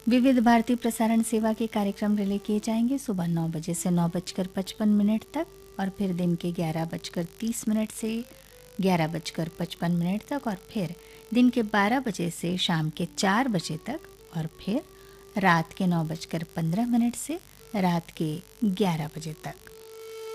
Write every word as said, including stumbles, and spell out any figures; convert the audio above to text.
विविध भारती प्रसारण सेवा के कार्यक्रम रिले किए जाएंगे सुबह नौ बजे से नौ बजकर पचपन मिनट तक और फिर दिन के ग्यारह बजकर तीस मिनट से ग्यारह बजकर पचपन मिनट तक और फिर दिन के बारह बजे से शाम के चार बजे तक और फिर रात के नौ बजकर पंद्रह मिनट से रात के ग्यारह बजे तक।